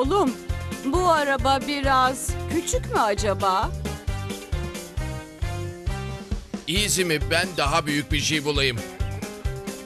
Oğlum, bu araba biraz küçük mü acaba? Easy mi? Ben daha büyük bir şey bulayım.